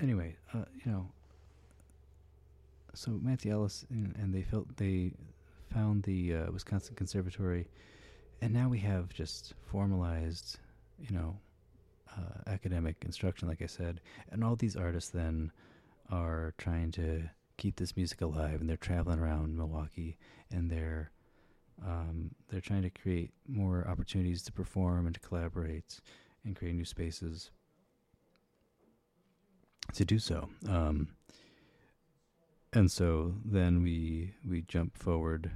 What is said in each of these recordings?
anyway, so Matty Ellis and they found the Wisconsin Conservatory, and now we have just formalized, you know, academic instruction, like I said, and all these artists then are trying to keep this music alive, and they're traveling around Milwaukee, and they're trying to create more opportunities to perform and to collaborate and create new spaces to do so. And so then we jump forward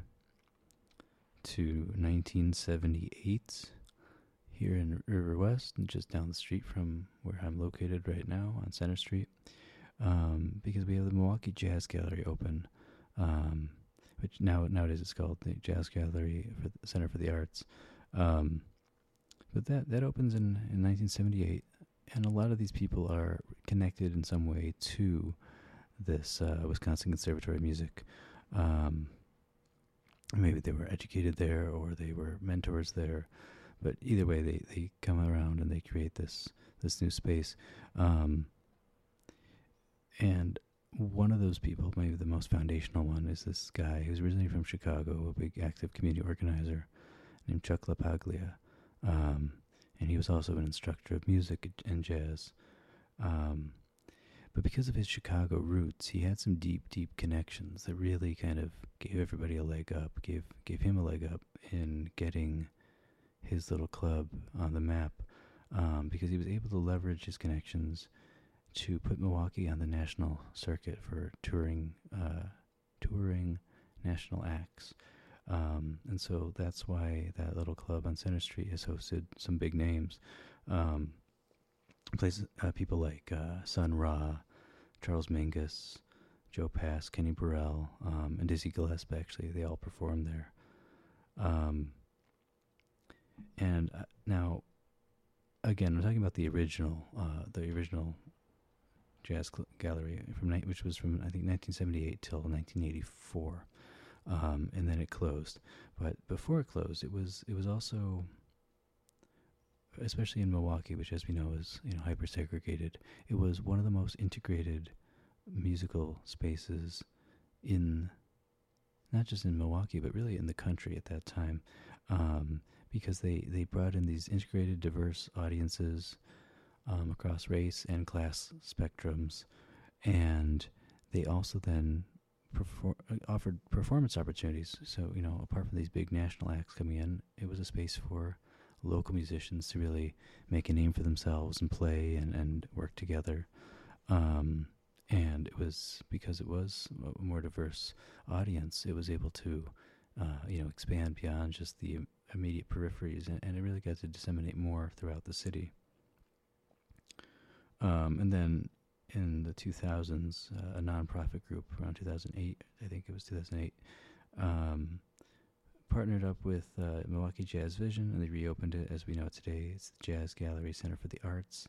to 1978 here in River West, and just down the street from where I'm located right now on Center Street, because we have the Milwaukee Jazz Gallery open, which nowadays it's called the Jazz Gallery for the Center for the Arts. But that opens in 1978, and a lot of these people are connected in some way to this Wisconsin Conservatory of Music. Maybe they were educated there, or they were mentors there, but either way, they come around and they create this new space. And one of those people, maybe the most foundational one, is this guy who's originally from Chicago, a big active community organizer named Chuck LaPaglia. And he was also an instructor of music and jazz. But because of his Chicago roots, he had some deep, deep connections that really kind of gave everybody a leg up, gave him a leg up in getting his little club on the map, because he was able to leverage his connections to put Milwaukee on the national circuit for touring national acts. And so that's why that little club on Center Street has hosted some big names. Places, people like Sun Ra, Charles Mingus, Joe Pass, Kenny Burrell, and Dizzy Gillespie. Actually, they all performed there. And now, again, we're talking about the original Jazz Gallery which was from I think 1978 till 1984, and then it closed. But before it closed, it was also, especially in Milwaukee, which, as we know, is hyper segregated. It was one of the most integrated musical spaces in, not just in Milwaukee, but really in the country at that time, because they brought in these integrated, diverse audiences across race and class spectrums, and they also then offered performance opportunities. So, apart from these big national acts coming in, it was a space for local musicians to really make a name for themselves and play and work together. And it was, because it was a more diverse audience, it was able to, expand beyond just the immediate peripheries, and it really got to disseminate more throughout the city. And then in the 2000s, a nonprofit group around 2008, I think it was 2008, partnered up with Milwaukee Jazz Vision, and they reopened it as we know it today. It's the Jazz Gallery Center for the Arts.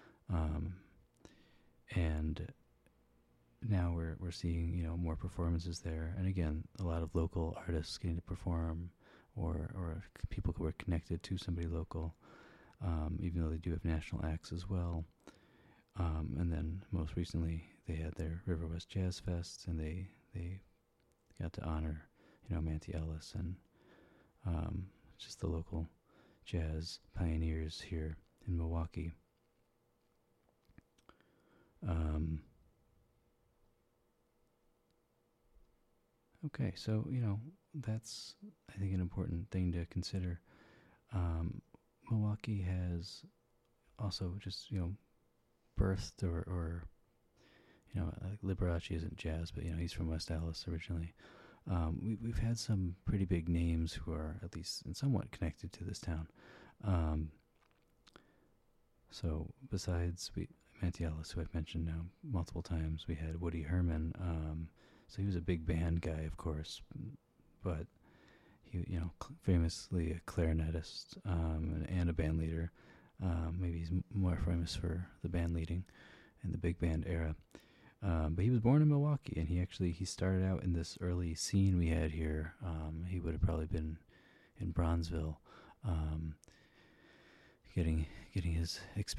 And now we're seeing, more performances there. And again, a lot of local artists getting to perform, or people who are connected to somebody local, even though they do have national acts as well. And then most recently, they had their River West Jazz Fest, and they got to honor, Matty Ellis and just the local jazz pioneers here in Milwaukee. Okay, so, that's, I think, an important thing to consider. Milwaukee has also just, birthed or like Liberace isn't jazz, but he's from West Allis originally. We've had some pretty big names who are at least somewhat connected to this town. So besides Matty Ellis, who I've mentioned now multiple times, we had Woody Herman. So he was a big band guy, of course, but he, famously a clarinetist and a band leader. Maybe he's more famous for the band leading in the big band era. But he was born in Milwaukee, and he started out in this early scene we had here. He would have probably been in Bronzeville, getting his experience